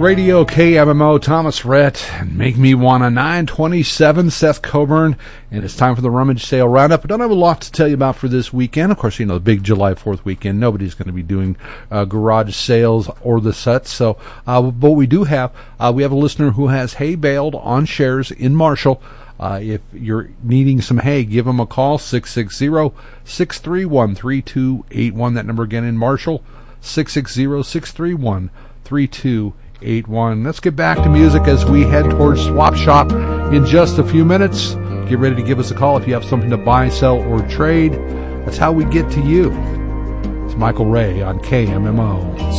Radio, KMMO, Thomas Rhett, and Make Me Wanna 927, Seth Coburn, and it's time for the Rummage Sale Roundup. I don't have a lot to tell you about for this weekend. Of course, the big July 4th weekend, nobody's going to be doing garage sales or the such. So, but we do have, we have a listener who has hay baled on shares in Marshall. If you're needing some hay, give them a call, 660-631-3281. That number again in Marshall, 660-631-3281. Let's get back to music as we head towards Swap Shop in just a few minutes. Get ready to give us a call if you have something to buy, sell, or trade. That's how we get to you. It's Michael Ray on KMMO.